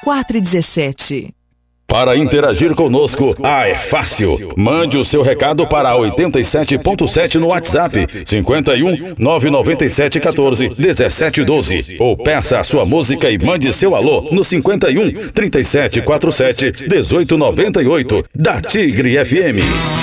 417. Para interagir conosco, é fácil. Mande o seu recado para 87.7 no WhatsApp, 51 997 14 17 12. Ou peça a sua música e mande seu alô no 51 37 47 18 98 da Tigre FM.